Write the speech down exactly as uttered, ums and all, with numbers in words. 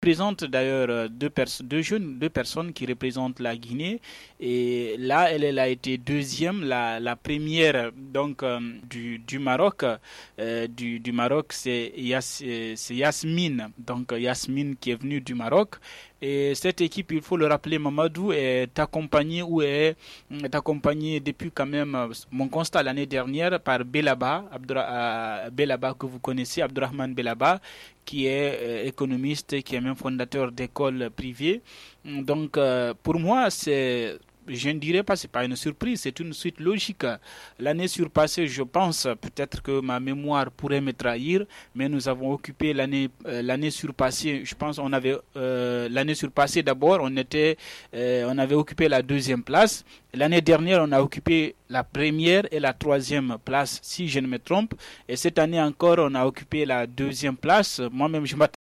représente d'ailleurs deux, pers- deux jeunes, deux personnes qui représentent la Guinée. Et là, elle, elle a été deuxième, la, la première donc euh, du, du Maroc. Euh, du, du Maroc, c'est, Yas, c'est Yasmine, donc Yasmine qui est venue du Maroc. Et cette équipe, il faut le rappeler, Mamadou, est accompagnée ou est, est accompagnée depuis quand même mon constat l'année dernière par Belaba, Abdra, euh, Belaba que vous connaissez, Abdurrahman Belaba, qui est euh, économiste, qui est même fondateur d'écoles privées. Donc, euh, pour moi, c'est je ne dirais pas, c'est pas une surprise, c'est une suite logique. L'année surpassée, je pense, peut-être que ma mémoire pourrait me trahir, mais nous avons occupé l'année euh, l'année surpassée. Je pense on avait euh, l'année surpassée d'abord, on était, euh, on avait occupé la deuxième place. L'année dernière, on a occupé la première et la troisième place, si je ne me trompe. Et cette année encore, on a occupé la deuxième place. Moi-même, je m'attends